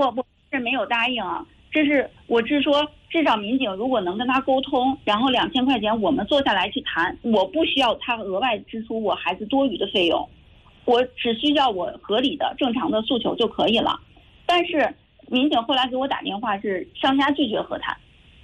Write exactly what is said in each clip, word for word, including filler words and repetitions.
不不是没有答应啊，这是我是说，至少民警如果能跟他沟通，然后两千块钱我们坐下来去谈，我不需要他额外支出我孩子多余的费用，我只需要我合理的正常的诉求就可以了。但是民警后来给我打电话是商家拒绝和谈。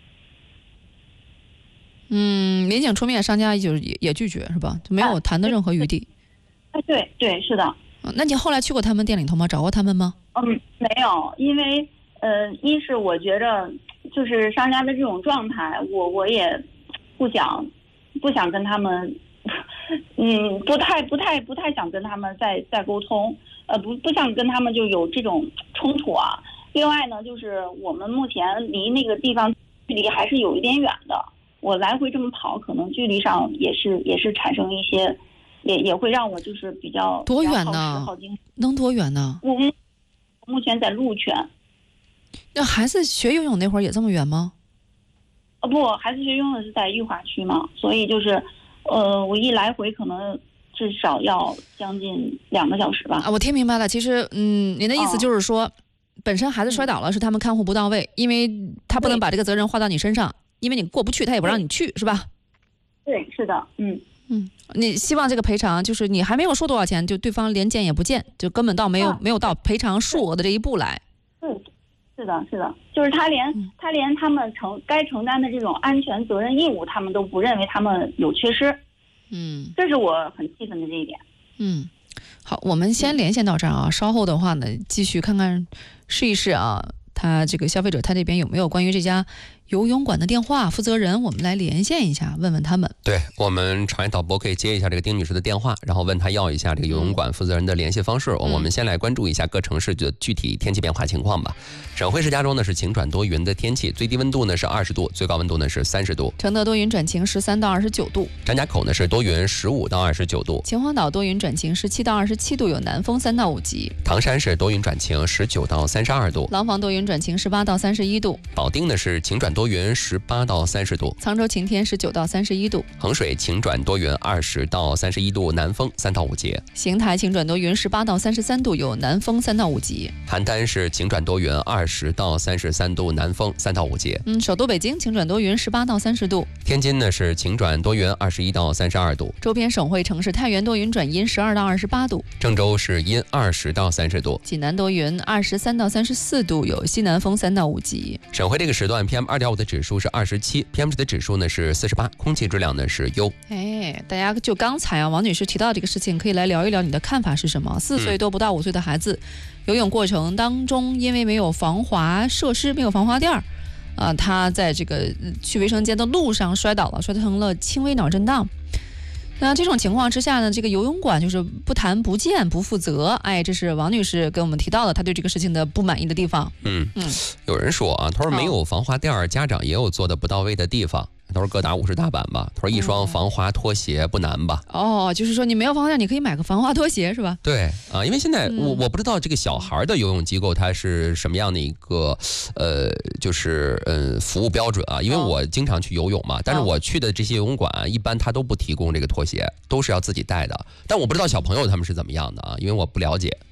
嗯，民警出面，商家就是也也拒绝是吧？就没有谈的任何余地。 哎，对对，是的。 嗯，那你后来去过他们店里头吗？找过他们吗？ 嗯，没有，因为呃，一是我觉着就是商家的这种状态，我我也不想不想跟他们，嗯，不太不太不太想跟他们再再沟通，呃，不不想跟他们就有这种冲突啊。另外呢，就是我们目前离那个地方距离还是有一点远的，我来回这么跑，可能距离上也是也是产生一些，也也会让我就是比较多远呢？能多远呢？ 我们目前在鹿泉。 那孩子学游泳那会儿也这么远吗？ 呃，不，孩子学游泳是在裕华区嘛，所以就是，呃，我一来回可能至少要将近两个小时吧。 啊，我听明白了。其实，嗯，您的意思就是说，哦、本身孩子摔倒了是他们看护不到位，因为他不能把这个责任划到你身上，因为你过不去，他也不让你去，是吧？ 对，是的，嗯嗯。你希望这个赔偿就是你还没有说多少钱，就对方连见也不见，就根本到没有、啊、没有到赔偿数额的这一步来。 对。是的，是的，就是他连、嗯、他连他们承该承担的这种安全责任义务，他们都不认为他们有缺失。 嗯， 这是我很气愤的这一点。 嗯，好，我们先连线到这儿啊，稍后的话呢，继续看看试一试啊，他这个消费者他这边有没有关于这家游泳馆的电话负责人，我们来连线一下，问问他们。 对，我们场外导播可以接一下这个丁女士的电话，然后问她要一下这个游泳馆负责人的联系方式。嗯、我们先来关注一下各城市的具体天气变化情况吧。省会石家庄呢是晴转多云的天气，最低温度呢是二十度，最高温度呢是三十度。 承德多云转晴，十三到二十九度。 张家口呢是多云，十五到二十九度。 秦皇岛多云转晴，十七到二十七度，有南风三到五级。 唐山是多云转晴，十九到三十二度。 廊坊多云转晴，十八到三十一度。 保定呢是晴转多云，十八到三十度。 沧州晴天，十九到三十一度。 衡水晴转多云，二十到三十一度，南风三到五级。 邢台晴转多云，十八到三十三度，有南风三到五级。 邯郸是晴转多云，二十到三十三度，南风三到五级。 嗯，首都北京晴转多云，十八到三十度。 天津呢是晴转多云，二十一到三十二度。 周边省会城市太原多云转阴，十二到二十八度。 郑州是阴，二十到三十度。 济南多云，二十三到三十四度，有西南风三到五级。 省会这个时段 P M 二点五 的指数是二十七 ，P M 值的指数呢是四十八，空气质量呢是优。 哎，大家就刚才啊，王女士提到这个事情，可以来聊一聊你的看法是什么？四岁多不到五岁的孩子，嗯、游泳过程当中，因为没有防滑设施，没有防滑垫儿，啊，他在这个去卫生间的路上摔倒了，摔成了轻微脑震荡。那这种情况之下呢，这个游泳馆就是不谈不见不负责，哎，这是王女士跟我们提到的她对这个事情的不满意的地方。 嗯嗯，有人说啊，他说没有防滑垫，哦、家长也有做的不到位的地方。他说各打五十大板吧，他说一双防滑拖鞋不难吧？ 哦，就是说你没有防滑垫，你可以买个防滑拖鞋是吧？ 对啊，因为现在我我不知道这个小孩的游泳机构它是什么样的一个呃，就是嗯服务标准啊。因为我经常去游泳嘛，但是我去的这些游泳馆一般他都不提供这个拖鞋，都是要自己带的。但我不知道小朋友他们是怎么样的啊，因为我不了解。